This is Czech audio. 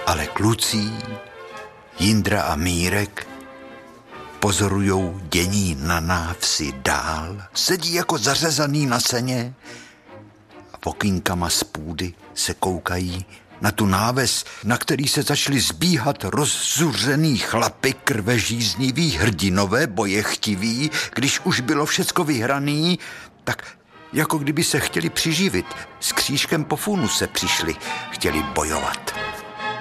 Ale kluci, Jindra a Mírek, pozorujou dění na návsi dál, sedí jako zařezaný na seně a okýnkama z půdy se koukají na tu náves, na který se začali zbíhat rozzuřený chlapy, krvežízniví hrdinové, bojechtiví. Když už bylo všecko vyhraný, tak jako kdyby se chtěli přiživit. S křížkem po funuse přišli, chtěli bojovat.